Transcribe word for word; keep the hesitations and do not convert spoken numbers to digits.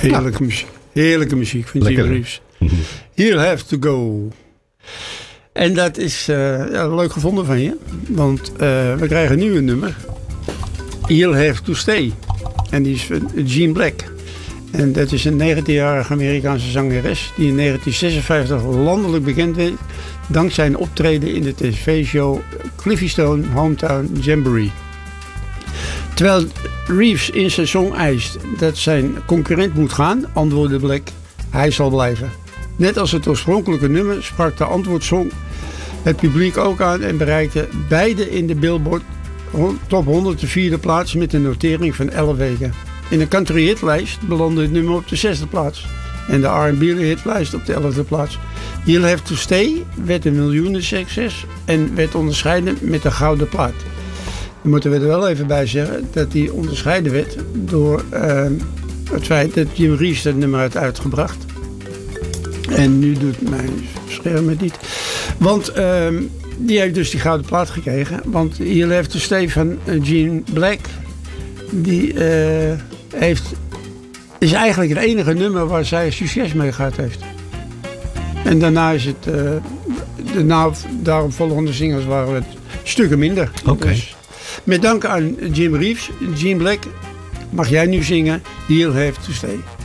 Heerlijke muziek. Heerlijke muziek van Jim Reeves. He'll Have To Go. En dat is uh, ja, leuk gevonden van je. Want uh, we krijgen nu een nummer. He'll Have To Stay. En die is van Jean Black. En dat is een negentienjarige Amerikaanse zangeres die in negentien zesenvijftig landelijk bekend werd dankzij een optreden in de tv-show Cliffy Stone Hometown Jamboree. Terwijl Reeves in zijn song eist dat zijn concurrent moet gaan, antwoordde Black, hij zal blijven. Net als het oorspronkelijke nummer sprak de antwoordsong het publiek ook aan en bereikte beide in de Billboard top honderd de vierde plaats met een notering van elf weken. In de country hitlijst belandde het nummer op de zesde plaats. En de R en B hitlijst op de elfde plaats. He'll Have To Stay werd een miljoenen succes en werd onderscheiden met de gouden plaat. Dan moeten we er wel even bij zeggen dat die onderscheiden werd door uh, het feit dat Jim Reeves dat nummer had uitgebracht. En nu doet mijn scherm het niet. Want uh, die heeft dus die gouden plaat gekregen. Want He'll Have To Stay van Jean Black, die uh, heeft, is eigenlijk het enige nummer waar zij succes mee gehad heeft. En daarna is het, uh, de na, daarop volgende singles waren het stukken minder. Oké. Okay. Dus, met dank aan Jim Reeves, Jean Black, mag jij nu zingen He'll Have To Stay.